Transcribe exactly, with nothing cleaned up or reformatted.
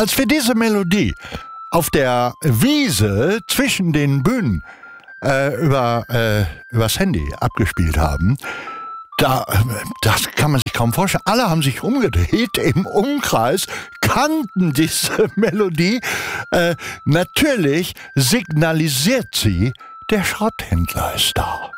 Als wir diese Melodie auf der Wiese zwischen den Bühnen äh, über, äh, übers Handy abgespielt haben, da, das kann man sich kaum vorstellen. Alle haben sich umgedreht im Umkreis, kannten diese Melodie. Äh, natürlich signalisiert sie, der Schrotthändler ist da.